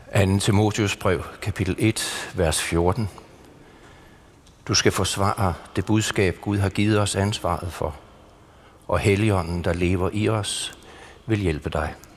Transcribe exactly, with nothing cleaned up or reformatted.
anden Timotheus brev, kapitel et, vers fjorten. Du skal forsvare det budskab, Gud har givet os ansvaret for, og Helligånden, der lever i os, vil hjælpe dig.